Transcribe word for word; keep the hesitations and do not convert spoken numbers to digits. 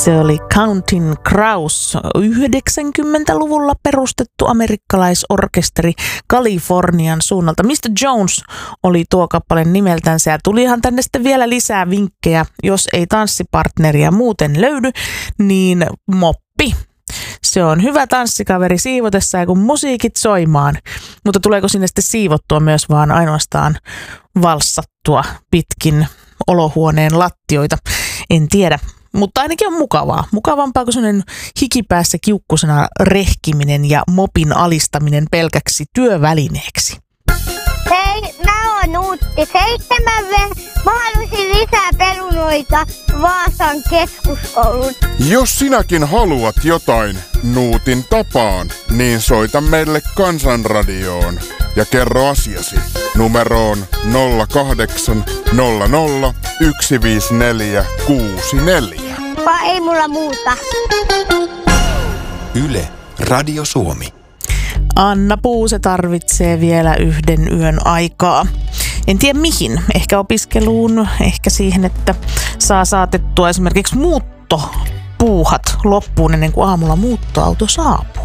Se oli Counting Crows, yhdeksänkymmentäluvulla perustettu amerikkalaisorkesteri Kalifornian suunnalta. mister Jones oli tuo kappale nimeltänsä ja tulihan tänne sitten vielä lisää vinkkejä. Jos ei tanssipartneria muuten löydy, niin moppi. Se on hyvä tanssikaveri siivotessa ja kun musiikit soimaan. Mutta tuleeko sinne sitten siivottua myös vaan ainoastaan valssattua pitkin olohuoneen lattioita? En tiedä. Mutta ainakin on mukavaa. Mukavampaa kuin sellainen hikipäässä kiukkusena rehkiminen ja mopin alistaminen pelkäksi työvälineeksi. Hei, mä oon Nuutti seitsemän V. Mä haluaisin lisää perunoita Vaasan keskuskoulun. Jos sinäkin haluat jotain Nuutin tapaan, niin soita meille Kansanradioon ja kerro asiasi numeroon nolla kahdeksan nolla nolla yksi viisi neljä kuusi neljä. Vai ei mulla muuta. Yle, Radio Suomi. Anna Puuse tarvitsee vielä yhden yön aikaa. En tiedä mihin. Ehkä opiskeluun, ehkä siihen, että saa saatettua esimerkiksi muuttopuuhat loppuun ennen kuin aamulla muuttoauto saapuu.